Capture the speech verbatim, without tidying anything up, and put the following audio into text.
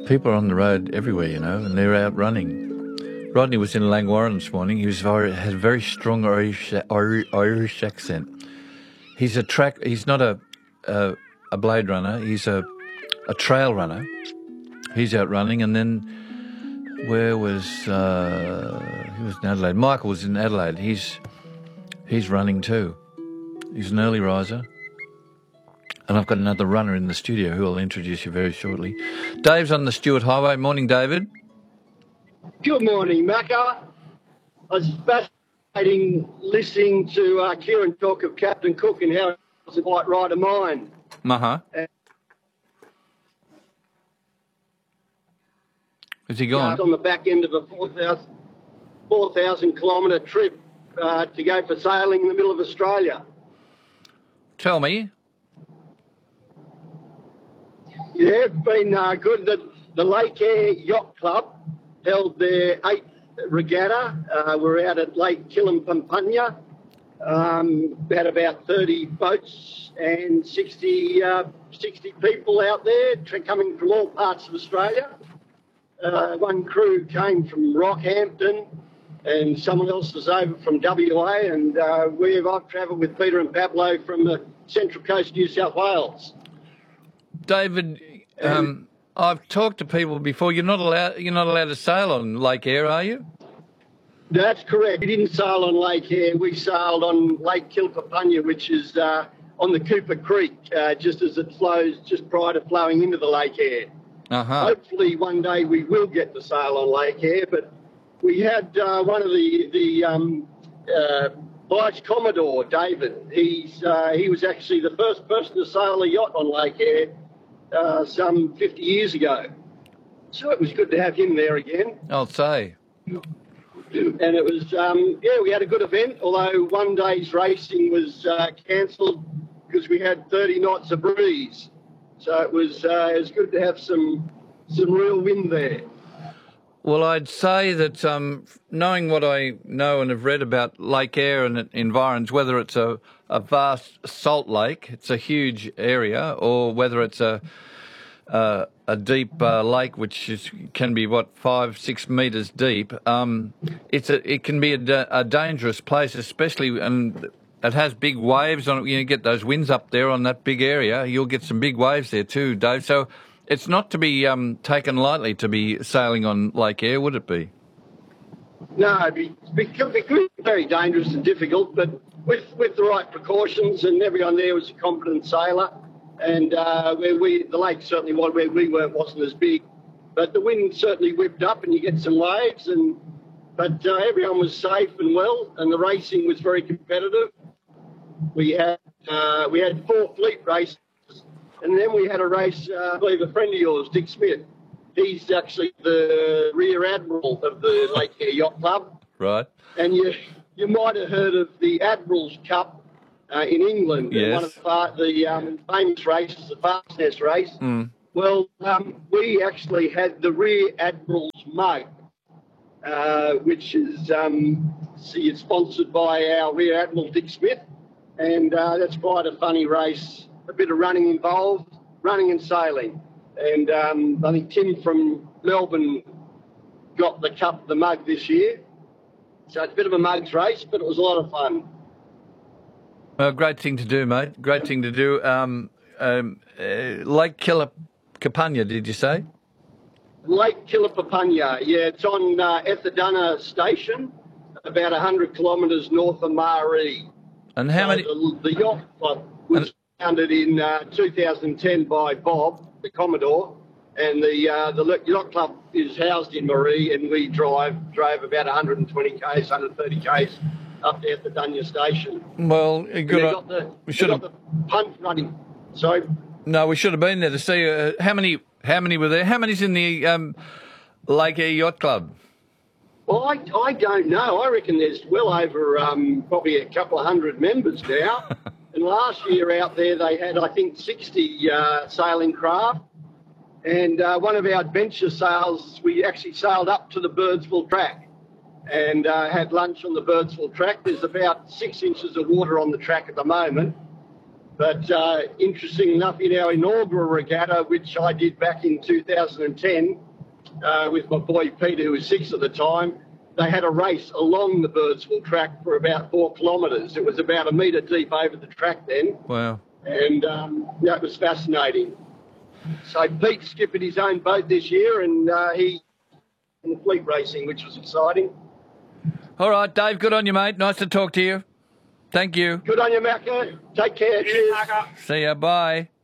People are on the road everywhere, you know, and they're out running. Rodney was in Langwarrin this morning. He was very, had a very strong Irish, Irish accent. He's a track. He's not a a, a blade runner. He's a a trail runner. He's out running, and then where was uh, he was in Adelaide? Michael was in Adelaide. He's he's running too. He's an early riser. And I've got another runner in the studio who I'll introduce you very shortly. Dave's on the Stuart Highway. Morning, David. Good morning, Macca. I was fascinating listening to uh, Kieran talk of Captain Cook and how he was a white right of mine. Uh-huh. Uh, Is he gone? On the back end of a four thousand kilometre trip uh, to go for sailing in the middle of Australia. Tell me. Yeah, it's been uh, good. The, the Lake Air Yacht Club held their eighth regatta. Uh, we're out at Lake Killampampanya. Um, had about thirty boats and sixty, uh, sixty people out there tra- coming from all parts of Australia. Uh, one crew came from Rockhampton and someone else was over from W A, and uh, we've, I've travelled with Peter and Pablo from the Central Coast of New South Wales. David, um, I've talked to people before. You're not allowed. You're not allowed to sail on Lake Air, are you? That's correct. We didn't sail on Lake Air. We sailed on Lake Killampampanya, which is uh, on the Cooper Creek, uh, just as it flows, just prior to flowing into the Lake Air. Uh-huh. Hopefully, one day we will get to sail on Lake Air. But we had uh, one of the the um, uh, Vice Commodore David. He's uh, he was actually the first person to sail a yacht on Lake Air. Uh, some fifty years ago. So it was good to have him there again. I'll say. And it was, um, yeah, we had a good event, although one day's racing was uh, cancelled because we had thirty knots of breeze. So it was, uh, it was good to have some some real wind there. Well, I'd say that um, knowing what I know and have read about Lake Air and environs, whether it's a, a vast salt lake, it's a huge area, or whether it's a uh, a deep uh, lake which is, can be, what, five, six metres deep, um, it's a, it can be a, da- a dangerous place, especially, and it has big waves on it. You get those winds up there on that big area, you'll get some big waves there too, Dave. So it's not to be um, taken lightly to be sailing on Lake Air, would it be? No, it'd be, it could be very dangerous and difficult, but with, with the right precautions, and everyone there was a competent sailor. And uh, where we, the lake certainly was, where we were, wasn't as big, but the wind certainly whipped up, and you get some waves. And but uh, everyone was safe and well, and the racing was very competitive. We had uh, we had four fleet races. And then we had a race, uh, I believe a friend of yours, Dick Smith. He's actually the rear admiral of the Lake Air Yacht Club. Right. And you you might have heard of the Admiral's Cup uh, in England. Yes. One of the, far, the um, famous races, the Fastness race. Mm. Well, um, we actually had the rear Admiral's mug, uh, which is um, see, it's sponsored by our rear admiral, Dick Smith. And uh, that's quite a funny race. A bit of running involved, running and sailing. And um, I think Tim from Melbourne got the cup, the mug this year. So it's a bit of a mugs race, but it was a lot of fun. Well, great thing to do, mate. Great thing to do. Um, um, uh, Lake Killampampanya, did you say? Lake Killampampanya, yeah. It's on uh, Etherdunna Station, about one hundred kilometres north of Maree. And how so many... The, the yacht club was... And... founded in uh, two thousand ten by Bob, the Commodore, and the uh, the yacht club is housed in Maree, and we drive drove about one hundred twenty k's, one hundred thirty k's up there at the Dunya station. Well, good. Got the, we should have got the punt running. Sorry. No, we should have been there to see uh, how many how many were there. How many's in the um, Lake Air Yacht Club? Well, I, I don't know. I reckon there's well over um, probably a couple of hundred members now. And last year out there they had, I think, sixty uh, sailing craft. And uh, one of our adventure sails, we actually sailed up to the Birdsville track and uh, had lunch on the Birdsville track. There's about six inches of water on the track at the moment. But uh, interesting enough, in our inaugural regatta, which I did back in two thousand ten uh, with my boy Peter, who was six at the time, they had a race along the Birdsville track for about four kilometres. It was about a metre deep over the track then. Wow. And um, that was fascinating. So Pete skipped his own boat this year, and uh, he in the fleet racing, which was exciting. All right, Dave, good on you, mate. Nice to talk to you. Thank you. Good on you, Macca. Take care. Cheers. Macca. See ya. Bye.